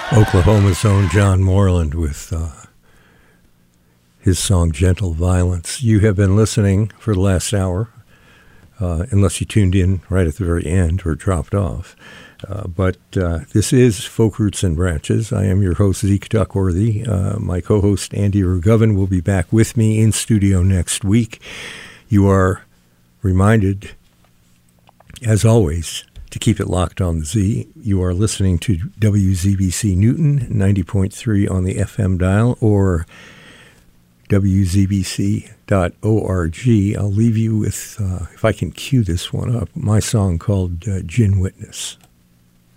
Oklahoma's own John Moreland with his song Gentle Violence. You have been listening for the last hour, unless you tuned in right at the very end or dropped off. But this is Folk Roots and Branches. I am your host, Zeke Duckworthy. My co-host, Andy Rugovin, will be back with me in studio next week. You are reminded, as always, to keep it locked on the Z. You are listening to WZBC Newton, 90.3 on the FM dial, or WZBC.org. I'll leave you with, if I can cue this one up, my song called Gin Witness.